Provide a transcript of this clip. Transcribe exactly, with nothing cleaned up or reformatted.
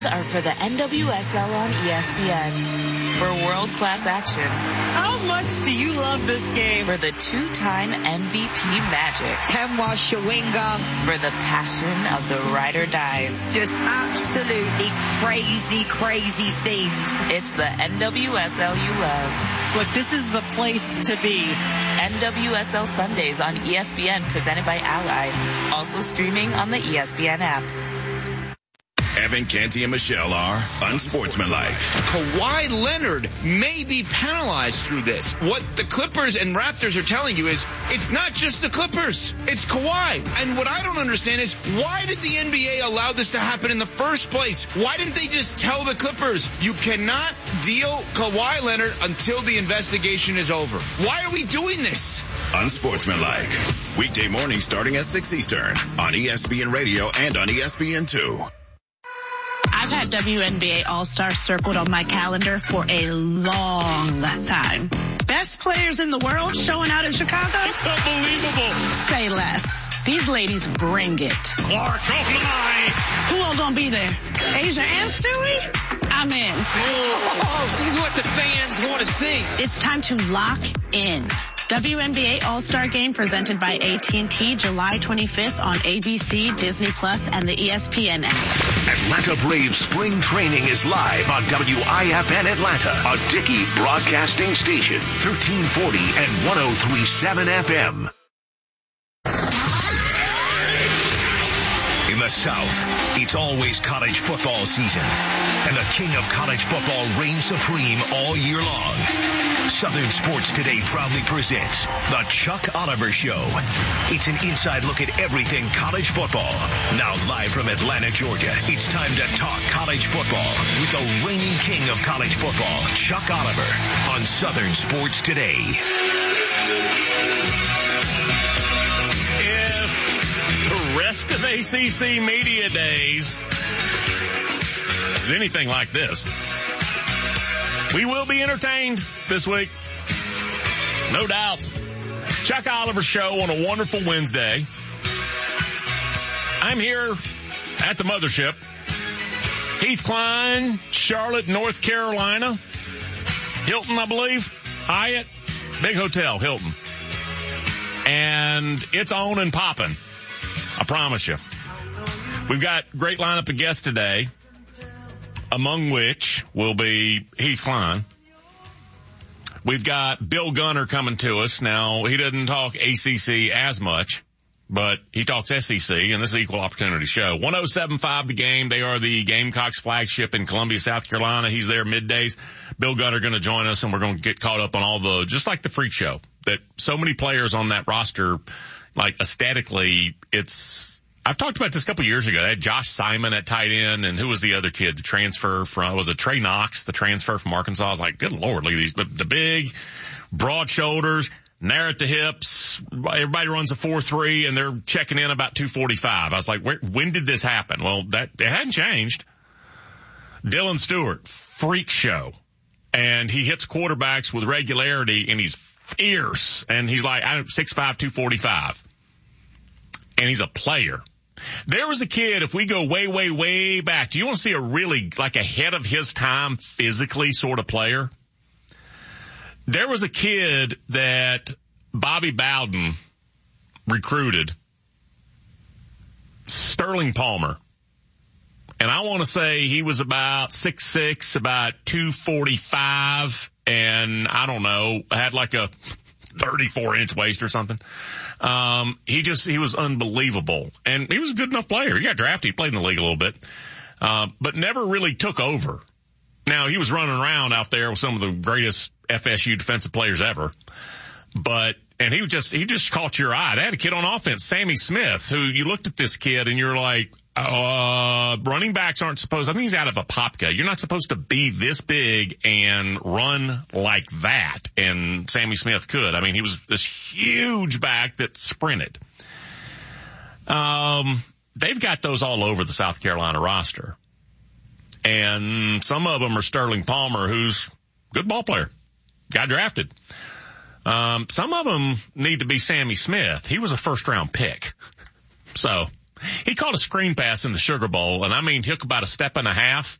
Are for the N W S L on E S P N. For world-class action. How much do you love this game? For the two-time M V P magic. Temwa Shawinga. For the passion of the ride or dies. Just absolutely crazy, crazy scenes. It's the N W S L you love. Look, this is the place to be. N W S L Sundays on E S P N, presented by Ally. Also streaming on the E S P N app. Evan, Canty, and Michelle are unsportsmanlike. Kawhi Leonard may be penalized through this. What the Clippers and Raptors are telling you is it's not just the Clippers. It's Kawhi. And what I don't understand is why did the N B A allow this to happen in the first place? Why didn't they just tell the Clippers, you cannot deal Kawhi Leonard until the investigation is over? Why are we doing this? Unsportsmanlike. Weekday mornings starting at six Eastern on E S P N Radio and on E S P N two. I've had W N B A All-Star circled on my calendar for a long time. Best players in the world showing out in Chicago? It's unbelievable. Say less. These ladies bring it. Clark off the line. Who all gonna be there? Asia and Stewie? I'm in. Oh, she's what the fans want to see. It's time to lock in. W N B A All-Star Game presented by A T and T July twenty-fifth on A B C, Disney Plus, and the E S P N app. Atlanta Braves spring training is live on W I F N Atlanta, a Dickey broadcasting station, thirteen forty and one oh three point seven F M. In the South, it's always college football season, and the king of college football reigns supreme all year long. Southern Sports Today proudly presents The Chuck Oliver Show. It's an inside look at everything college football. Now live from Atlanta, Georgia, it's time to talk college football with the reigning king of college football, Chuck Oliver, on Southern Sports Today. If the rest of A C C Media Days is anything like this, we will be entertained this week. No doubts. Chuck Oliver Show on a wonderful Wednesday. I'm here at the mothership. Heath Klein, Charlotte, North Carolina. Hilton, I believe. Hyatt. Big hotel, Hilton. And it's on and popping. I promise you. We've got a great lineup of guests today, among which will be Heath Klein. We've got Bill Gunner coming to us. Now, he doesn't talk A C C as much, but he talks S E C, and this is an equal opportunity show. one oh seven point five The Game. They are the Gamecocks flagship in Columbia, South Carolina. He's there middays. Bill Gunner going to join us, and we're going to get caught up on all the, just like the freak show, that so many players on that roster, like aesthetically, it's, I've talked about this a couple of years ago. They had Josh Simon at tight end, and who was the other kid? The transfer from, was it Trey Knox, the transfer from Arkansas? I was like, good Lord, look at these, the, the big, broad shoulders, narrow at the hips. Everybody runs a four three, and they're checking in about two forty-five. I was like, where, when did this happen? Well, that, it hadn't changed. Dylan Stewart, freak show. And he hits quarterbacks with regularity, and he's fierce. And he's like, I don't, six five, two forty-five. And he's a player. There was a kid, if we go way, way, way back, do you want to see a really, like, ahead of his time physically sort of player? There was a kid that Bobby Bowden recruited, Sterling Palmer. And I want to say he was about six six, about two forty-five, and I don't know, had like a thirty-four inch waist or something. Um, he just, he was unbelievable. And he was a good enough player. He got drafted. He played in the league a little bit, uh, but never really took over. Now, he was running around out there with some of the greatest F S U defensive players ever. But, and he just, he just caught your eye. They had a kid on offense, Sammy Smith, who you looked at this kid and you're like, uh, running backs aren't supposed, I think he's out of Apopka. You're not supposed to be this big and run like that. And Sammy Smith could. I mean, he was this huge back that sprinted. Um, they've got those all over the South Carolina roster. And some of them are Sterling Palmer, who's a good ball player, got drafted. Um, some of them need to be Sammy Smith. He was a first round pick. So He caught a screen pass in the Sugar Bowl, and I mean, took about a step and a half